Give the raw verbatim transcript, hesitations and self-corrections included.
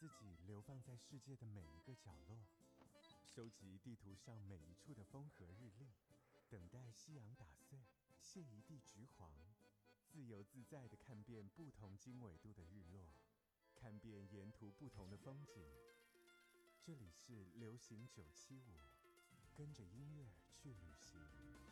自己流放在世界的每一个角落，收集地图上每一处的风和日丽，等待夕阳打碎，谢一地橘黄，自由自在地看遍不同经纬度的日落，看遍沿途不同的风景。这里是流行九七五，跟着音乐去旅行。